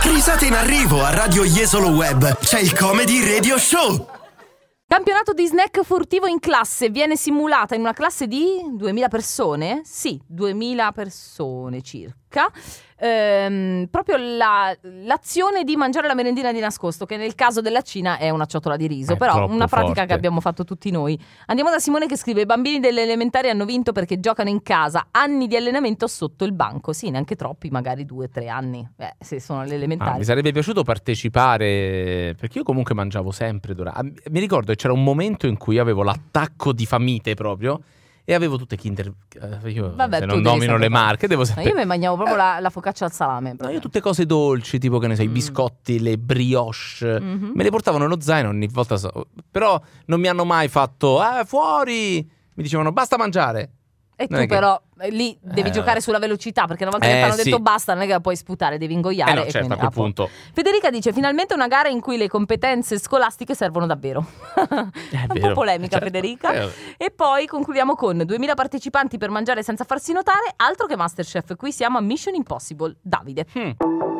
Risate in arrivo a Radio Jesolo Web. C'è il Comedy Radio Show. Campionato di snack furtivo in classe. Viene simulata in una classe di 2000 persone? Sì, 2000 persone circa. Proprio l'azione di mangiare la merendina di nascosto, che nel caso della Cina è una ciotola di riso, però una pratica forte che abbiamo fatto tutti noi. Andiamo da Simone che scrive: i bambini delle elementari hanno vinto perché giocano in casa, anni di allenamento sotto il banco. Sì, neanche troppi, magari 2-3 anni, se sono alle elementari. Mi sarebbe piaciuto partecipare, perché io comunque mangiavo sempre mi ricordo che c'era un momento in cui avevo l'attacco di famite proprio, e avevo tutte Kinder. Io se non nomino le marche devo sapere. Io mi mangiavo proprio la focaccia al salame. No, io tutte cose dolci, tipo che ne sai, i biscotti, le brioche, me le portavano nello zaino ogni volta, però non mi hanno mai fatto fuori, mi dicevano basta mangiare. E tu però lì devi giocare sulla velocità, perché una volta che ti hanno detto basta non è che la puoi sputare, devi ingoiare. No, certo, a quel punto. Federica dice: finalmente una gara in cui le competenze scolastiche servono davvero. Un po' polemica, certo. Federica. E poi concludiamo con 2000 partecipanti per mangiare senza farsi notare. Altro che Masterchef, qui siamo a Mission Impossible. Davide.